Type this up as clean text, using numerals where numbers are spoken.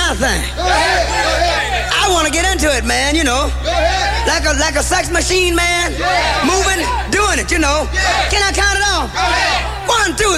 kind of thing. I want to get into it, man, you know. Like a sex machine, man. Moving, doing it, you know. Can I count it off? 1, 2,